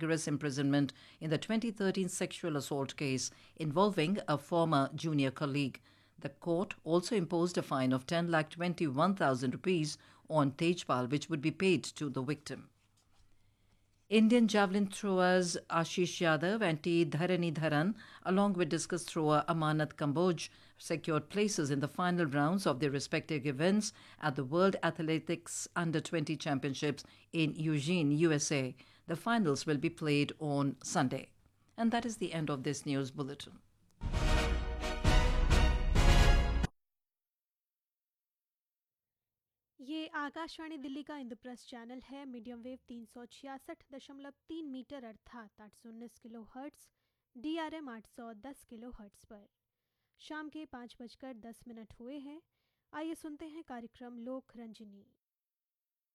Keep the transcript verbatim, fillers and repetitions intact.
rigorous imprisonment in the twenty thirteen sexual assault case involving a former junior colleague. The court also imposed a fine of ten lakh twenty-one thousand rupees on Tejpal, which would be paid to the victim. Indian javelin throwers Ashish Yadav and T. Dharanidharan, along with discus thrower Amanat Kamboj, secured places in the final rounds of their respective events at the World Athletics Under twenty Championships in Eugene, U S A. The finals will be played on Sunday. And that is the end of this news bulletin. ये आकाशवाणी दिल्ली का Indraprastha channel है। Medium wave तीन सौ छियासठ दशमलव तीन metre अर्थात आठ सौ उन्नीस kilo hertz, D R M आठ सौ दस किलो हर्ट्स पर। शाम के पाँच बजकर दस मिनट हुए हैं। आइए सुनते हैं कार्यक्रम लोक रंजनी।